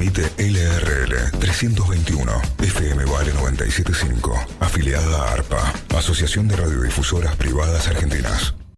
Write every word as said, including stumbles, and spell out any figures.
Satélite L R L trescientos veintiuno, F M Vale noventa y siete punto cinco, afiliada a ARPA, Asociación de Radiodifusoras Privadas Argentinas.